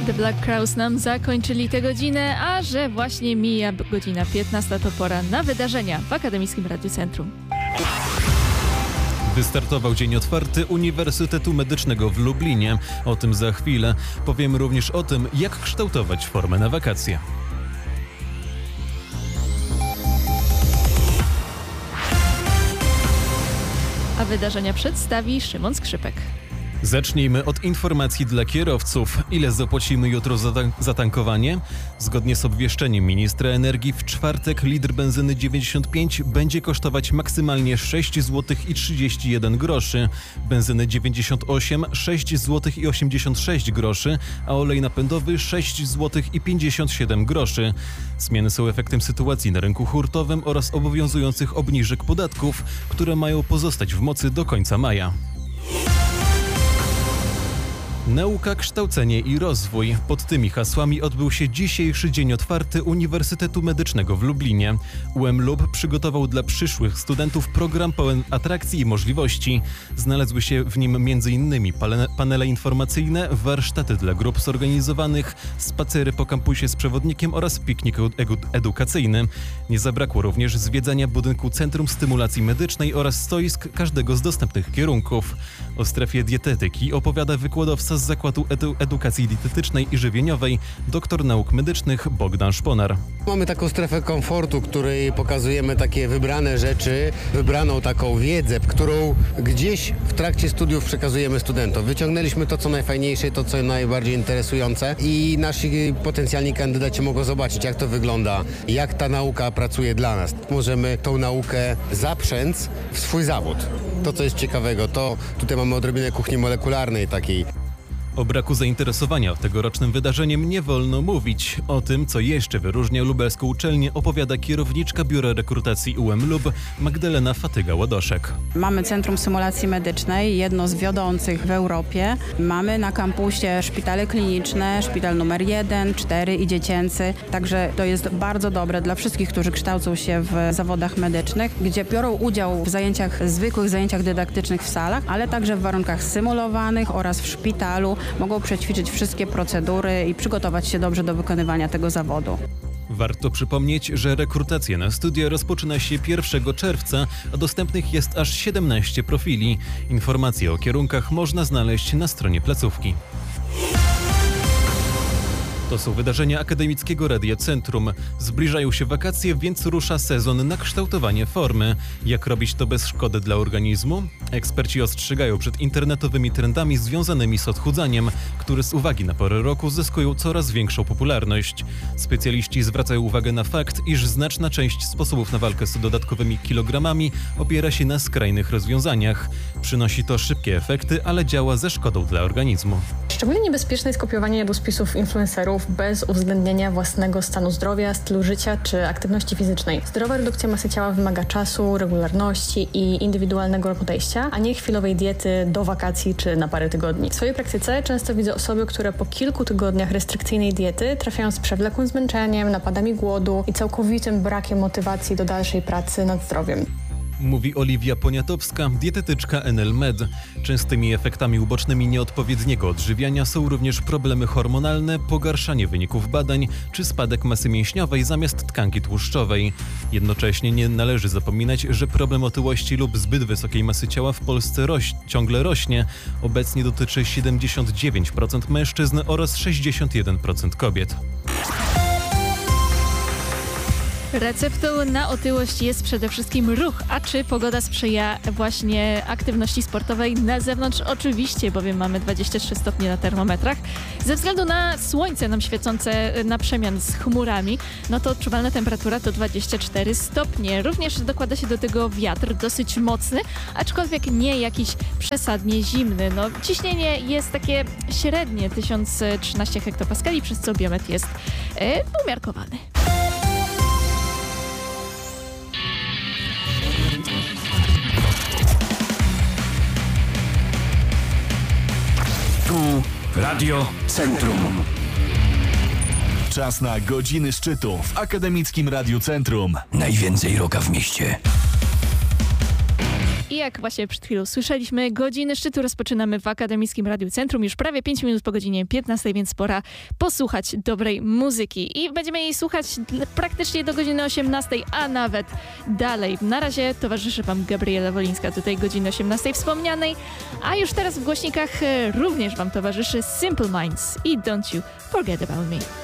The Black Crowes nam zakończyli tę godzinę, a że właśnie mija godzina 15, to pora na wydarzenia w Akademickim Radiu Centrum. Wystartował dzień otwarty Uniwersytetu Medycznego w Lublinie. O tym za chwilę. Powiemy również o tym, jak kształtować formę na wakacje. A wydarzenia przedstawi Szymon Skrzypek. Zacznijmy od informacji dla kierowców. Ile zapłacimy jutro za tankowanie? Zgodnie z obwieszczeniem ministra energii w czwartek litr benzyny 95 będzie kosztować maksymalnie 6 zł i 31 groszy, benzyny 98 6 zł i 86 groszy, a olej napędowy 6 zł i 57 groszy. Zmiany są efektem sytuacji na rynku hurtowym oraz obowiązujących obniżek podatków, które mają pozostać w mocy do końca maja. Nauka, kształcenie i rozwój. Pod tymi hasłami odbył się dzisiejszy dzień otwarty Uniwersytetu Medycznego w Lublinie. UM-LUB przygotował dla przyszłych studentów program pełen atrakcji i możliwości. Znalazły się w nim m.in. panele informacyjne, warsztaty dla grup zorganizowanych, spacery po kampusie z przewodnikiem oraz piknik edukacyjny. Nie zabrakło również zwiedzania budynku Centrum Stymulacji Medycznej oraz stoisk każdego z dostępnych kierunków. O strefie dietetyki opowiada wykładowca z Zakładu Edukacji Dietetycznej i Żywieniowej, doktor nauk medycznych Bogdan Szponar. Mamy taką strefę komfortu, której pokazujemy takie wybrane rzeczy, wybraną taką wiedzę, którą gdzieś w trakcie studiów przekazujemy studentom. Wyciągnęliśmy to, co najfajniejsze, to, co najbardziej interesujące i nasi potencjalni kandydaci mogą zobaczyć, jak to wygląda, jak ta nauka pracuje dla nas. Możemy tą naukę zaprzęc w swój zawód. To, co jest ciekawego, to tutaj mamy odrobinę kuchni molekularnej takiej. O braku zainteresowania tegorocznym wydarzeniem nie wolno mówić. O tym, co jeszcze wyróżnia lubelską uczelnię, opowiada kierowniczka Biura Rekrutacji UM-LUB Magdalena Fatyga-Ładoszek. Mamy Centrum Symulacji Medycznej, jedno z wiodących w Europie. Mamy na kampusie szpitale kliniczne, szpital numer 1, 4 i dziecięcy. Także to jest bardzo dobre dla wszystkich, którzy kształcą się w zawodach medycznych, gdzie biorą udział w zwykłych zajęciach dydaktycznych w salach, ale także w warunkach symulowanych oraz w szpitalu. Mogą przećwiczyć wszystkie procedury i przygotować się dobrze do wykonywania tego zawodu. Warto przypomnieć, że rekrutacja na studia rozpoczyna się 1 czerwca, a dostępnych jest aż 17 profili. Informacje o kierunkach można znaleźć na stronie placówki. To są wydarzenia Akademickiego Radia Centrum. Zbliżają się wakacje, więc rusza sezon na kształtowanie formy. Jak robić to bez szkody dla organizmu? Eksperci ostrzegają przed internetowymi trendami związanymi z odchudzaniem, które z uwagi na porę roku zyskują coraz większą popularność. Specjaliści zwracają uwagę na fakt, iż znaczna część sposobów na walkę z dodatkowymi kilogramami opiera się na skrajnych rozwiązaniach. Przynosi to szybkie efekty, ale działa ze szkodą dla organizmu. Szczególnie niebezpieczne jest kopiowanie jadłospisów influencerów bez uwzględnienia własnego stanu zdrowia, stylu życia czy aktywności fizycznej. Zdrowa redukcja masy ciała wymaga czasu, regularności i indywidualnego podejścia, a nie chwilowej diety do wakacji czy na parę tygodni. W swojej praktyce często widzę osoby, które po kilku tygodniach restrykcyjnej diety trafiają z przewlekłym zmęczeniem, napadami głodu i całkowitym brakiem motywacji do dalszej pracy nad zdrowiem. Mówi Oliwia Poniatowska, dietetyczka Enel Med. Częstymi efektami ubocznymi nieodpowiedniego odżywiania są również problemy hormonalne, pogarszanie wyników badań czy spadek masy mięśniowej zamiast tkanki tłuszczowej. Jednocześnie nie należy zapominać, że problem otyłości lub zbyt wysokiej masy ciała w Polsce ciągle rośnie. Obecnie dotyczy 79% mężczyzn oraz 61% kobiet. Receptą na otyłość jest przede wszystkim ruch. A czy pogoda sprzyja właśnie aktywności sportowej na zewnątrz? Oczywiście, bowiem mamy 23 stopnie na termometrach. Ze względu na słońce nam świecące na przemian z chmurami, no to odczuwalna temperatura to 24 stopnie. Również dokłada się do tego wiatr dosyć mocny, aczkolwiek nie jakiś przesadnie zimny. No, ciśnienie jest takie średnie, 1013 hektopaskali, przez co biometr jest umiarkowany. Radio Centrum. Czas na godziny szczytu w Akademickim Radiu Centrum. Najwięcej rocka w mieście. I jak właśnie przed chwilą słyszeliśmy, godziny szczytu rozpoczynamy w Akademickim Radiu Centrum już prawie 5 minut po godzinie 15, więc pora posłuchać dobrej muzyki. I będziemy jej słuchać praktycznie do godziny 18, a nawet dalej. Na razie towarzyszy Wam Gabriela Wolińska do tej godziny 18 wspomnianej, a już teraz w głośnikach również Wam towarzyszy Simple Minds i Don't You Forget About Me.